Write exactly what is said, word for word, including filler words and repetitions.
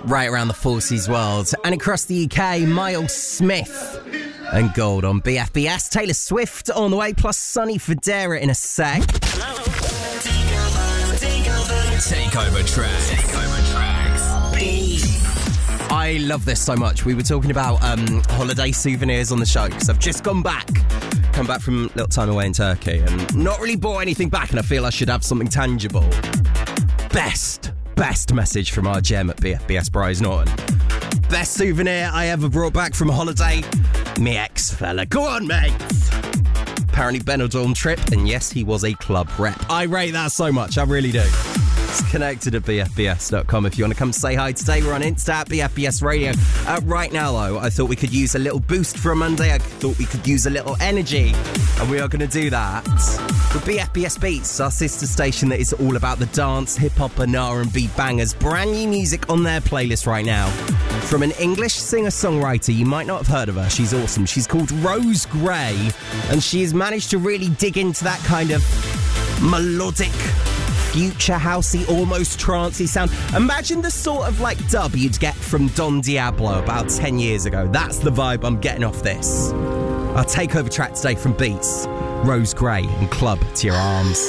right around the forces world. And across the U K, Miles Smith and Gold on B F B S. Taylor Swift on the way, plus Sonny Fodera in a sec. Takeover tracks. Takeover tracks. Beat. I love this so much. We were talking about um, holiday souvenirs on the show because I've just gone back. Come back from a little time away in Turkey and not really bought anything back, and I feel I should have something tangible. Best, best message from our gem at B F B S, Bryce Norton. Best souvenir I ever brought back from a holiday? Me ex-fella. Go on, mate! Apparently Benidorm trip, and yes, he was a club rep. I rate that so much, I really do. It's connected at b f b s dot com if you want to come say hi today. We're on Insta at B F B S Radio. Uh, right now, though, I thought we could use a little boost for a Monday. I thought we could use a little energy, and we are going to do that with B F B S Beats, our sister station that is all about the dance, hip-hop and R and B bangers. Brand new music on their playlist right now from an English singer-songwriter. You might not have heard of her. She's awesome. She's called Rose Gray, and she has managed to really dig into that kind of melodic, future housey, almost trancey sound. Imagine the sort of like dub you'd get from Don Diablo about ten years ago. That's the vibe I'm getting off this. Our takeover track today from Beats, Rose Gray and Club to Your Arms.